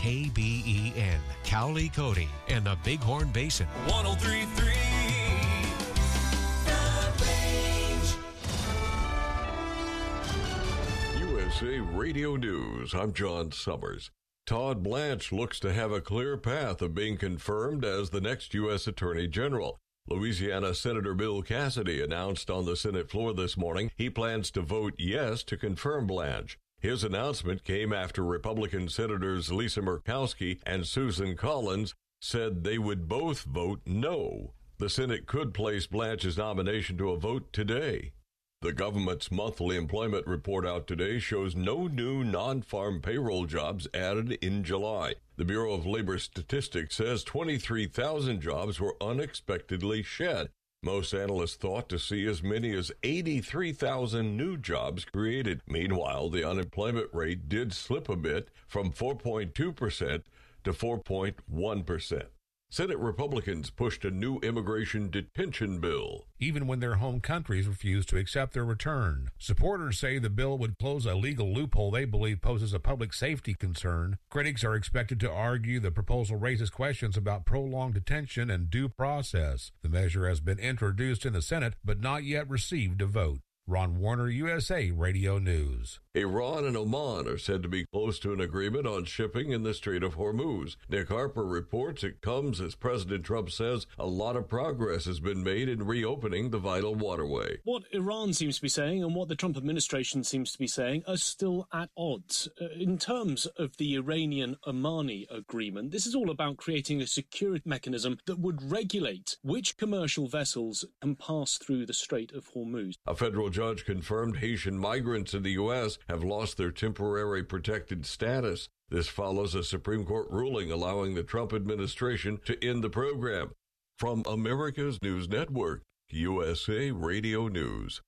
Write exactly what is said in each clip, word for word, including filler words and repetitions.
K B E N, Cowley, Cody, and the Bighorn Basin. one oh three point three The Range. U S A Radio News. I'm John Summers. Todd Blanche looks to have a clear path of being confirmed as the next U S Attorney General. Louisiana Senator Bill Cassidy announced on the Senate floor this morning he plans to vote yes to confirm Blanche. His announcement came after Republican Senators Lisa Murkowski and Susan Collins said they would both vote no. The Senate could place Blanche's nomination to a vote today. The government's monthly employment report out today shows no new non-farm payroll jobs added in July. The Bureau of Labor Statistics says twenty-three thousand jobs were unexpectedly shed. Most analysts thought to see as many as eighty-three thousand new jobs created. Meanwhile, the unemployment rate did slip a bit from four point two percent to four point one percent. Senate Republicans pushed a new immigration detention bill. Even when their home countries refuse to accept their return. Supporters say the bill would close a legal loophole they believe poses a public safety concern. Critics are expected to argue the proposal raises questions about prolonged detention and due process. The measure has been introduced in the Senate, but not yet received a vote. Ron Warner, U S A Radio News. Iran and Oman are said to be close to an agreement on shipping in the Strait of Hormuz. Nick Harper reports it comes as President Trump says a lot of progress has been made in reopening the vital waterway. What Iran seems to be saying and what the Trump administration seems to be saying are still at odds. Uh, in terms of the Iranian-Omani agreement, this is all about creating a security mechanism that would regulate which commercial vessels can pass through the Strait of Hormuz. A federal judge confirmed Haitian migrants in the U S have lost their temporary protected status. This follows a Supreme Court ruling allowing the Trump administration to end the program. From America's News Network, U S A Radio News.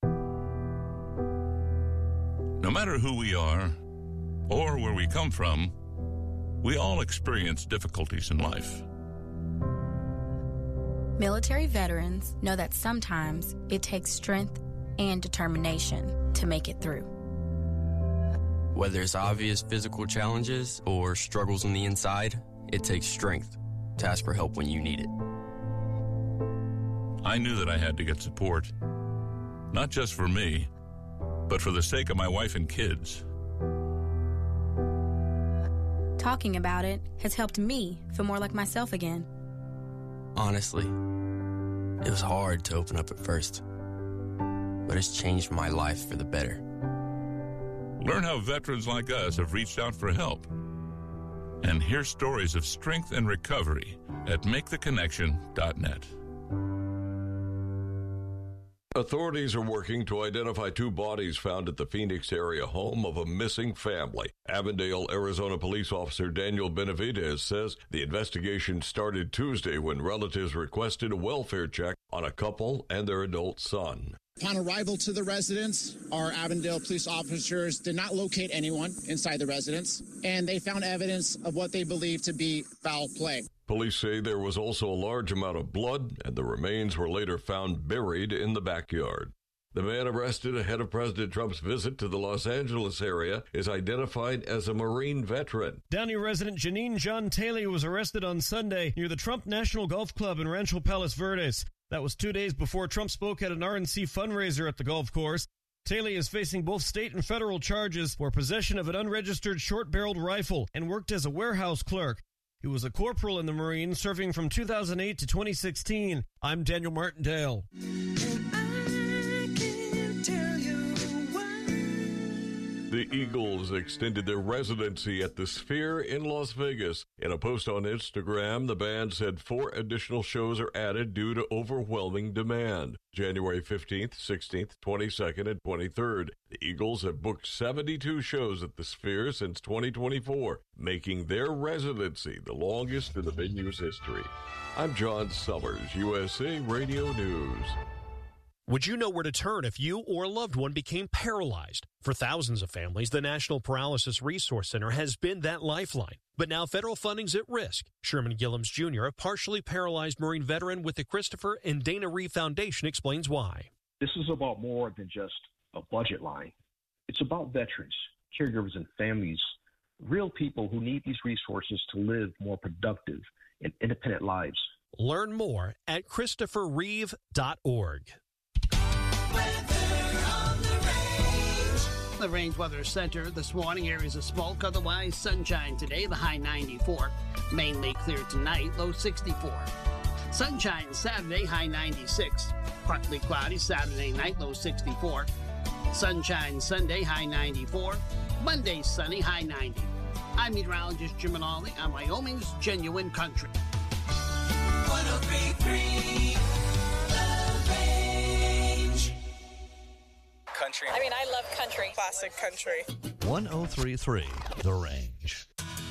No matter who we are or where we come from, we all experience difficulties in life. Military veterans know that sometimes it takes strength and determination to make it through. Whether it's obvious physical challenges or struggles on the inside, it takes strength to ask for help when you need it. I knew that I had to get support, not just for me, but for the sake of my wife and kids. Talking about it has helped me feel more like myself again. Honestly, it was hard to open up at first, but it's changed my life for the better. Learn how veterans like us have reached out for help. And hear stories of strength and recovery at make the connection dot net. Authorities are working to identify two bodies found at the Phoenix area home of a missing family. Avondale, Arizona police officer Daniel Benavidez says the investigation started Tuesday when relatives requested a welfare check on a couple and their adult son. Upon arrival to the residence, our Avondale police officers did not locate anyone inside the residence, and they found evidence of what they believe to be foul play. Police say there was also a large amount of blood, and the remains were later found buried in the backyard. The man arrested ahead of President Trump's visit to the Los Angeles area is identified as a Marine veteran. Downey resident Janine John Taylor was arrested on Sunday near the Trump National Golf Club in Rancho Palos Verdes. That was two days before Trump spoke at an R N C fundraiser at the golf course. Taylor is facing both state and federal charges for possession of an unregistered short-barreled rifle and worked as a warehouse clerk. He was a corporal in the Marines, serving from two thousand eight to twenty sixteen. I'm Daniel Martindale. The Eagles extended their residency at the Sphere in Las Vegas. In a post on Instagram, the band said four additional shows are added due to overwhelming demand. January fifteenth, sixteenth, twenty-second, and twenty-third. The Eagles have booked seventy-two shows at the Sphere since twenty twenty-four, making their residency the longest in the venue's history. I'm John Summers, U S A Radio News. Would you know where to turn if you or a loved one became paralyzed? For thousands of families, the National Paralysis Resource Center has been that lifeline. But now federal funding's at risk. Sherman Gillums Junior, a partially paralyzed Marine veteran with the Christopher and Dana Reeve Foundation, explains why. This is about more than just a budget line. It's about veterans, caregivers, and families real people who need these resources to live more productive and independent lives. Learn more at christopher reeve dot org. The Range Weather Center this morning, areas of smoke, otherwise sunshine today, the high ninety-four. Mainly clear tonight, low sixty-four. Sunshine Saturday, high ninety-six. Partly cloudy Saturday night, low sixty-four. Sunshine Sunday, high ninety-four. Monday sunny, high ninety. I'm meteorologist Jim Manali on Wyoming's Genuine Country. one oh three point three The Range. Country. I mean, I love country. Classic country. one oh three point three The